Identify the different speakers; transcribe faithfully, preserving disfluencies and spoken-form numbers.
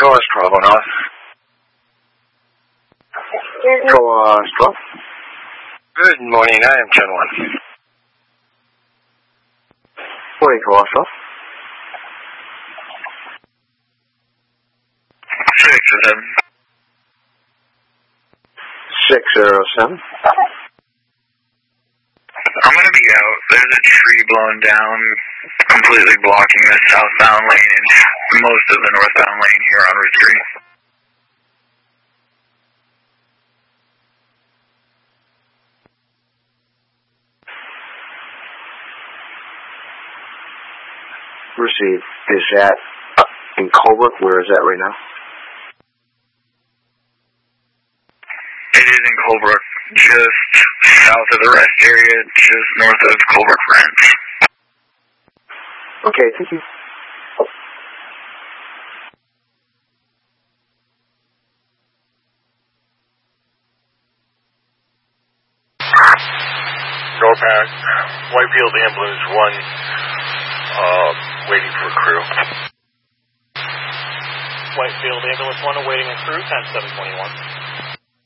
Speaker 1: Echo Astro, North.
Speaker 2: Echo Astro.
Speaker 1: Good morning, I am ten one.
Speaker 2: Morning, Echo Astro.
Speaker 1: Six or seven.
Speaker 2: Six zero seven.
Speaker 1: I'm going to be out. There's a tree blown down, completely blocking the southbound lane and most of the northbound lane here on Route three.
Speaker 2: Received. Is that in Colebrook? Where is that right now?
Speaker 1: It is in Colebrook, just south of the rest area, just north of Colebrook Ranch.
Speaker 2: Okay, thank you.
Speaker 3: Norpac, Whitefield Ambulance one, uh, waiting for crew.
Speaker 4: Whitefield Ambulance one awaiting a crew, time seven twenty-one.